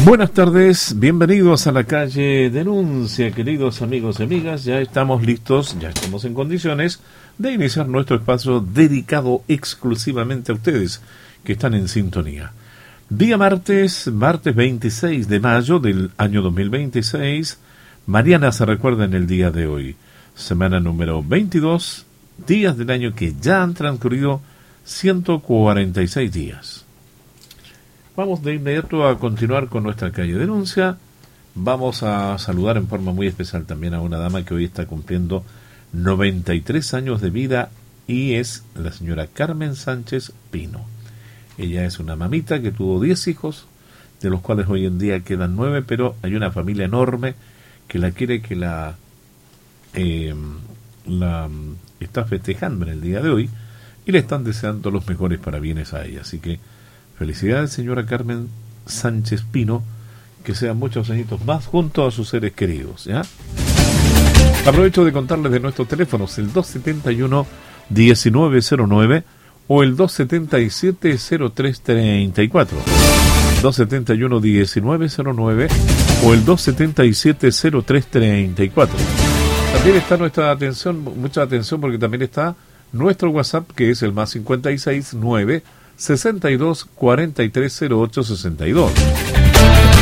Buenas tardes, bienvenidos a la calle Denuncia, queridos amigos y amigas. Ya estamos listos, ya estamos en condiciones de iniciar nuestro espacio dedicado exclusivamente a ustedes que están en sintonía. Día martes 26 de mayo del año 2026. Mariana se recuerda en el día de hoy. Semana número 22, días del año que ya han transcurrido 146 días. Vamos de inmediato a continuar con nuestra calle Denuncia. Vamos a saludar en forma muy especial también a una dama que hoy está cumpliendo 93 años de vida y es la señora Carmen Sánchez Pino. Ella es una mamita que tuvo 10 hijos, de los cuales hoy en día quedan 9, pero hay una familia enorme que la quiere, que la está festejando en el día de hoy y le están deseando los mejores parabienes a ella. Así que felicidades, señora Carmen Sánchez Pino, que sean muchos añitos más junto a sus seres queridos, ¿ya? Aprovecho de contarles de nuestros teléfonos, el 271-1909 o el 277-0334. 271-1909 o el 277-0334. También está nuestra atención, mucha atención, porque también está nuestro WhatsApp, que es el más 569 62 43 08 62.